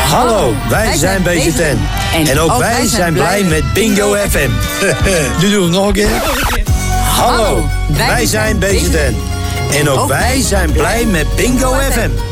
Hallo, wij zijn BZN. En ook wij zijn blij met Bingo FM. Nu doen we het nog een keer. Hallo, wij zijn BZN. En ook wij zijn blij met Bingo FM.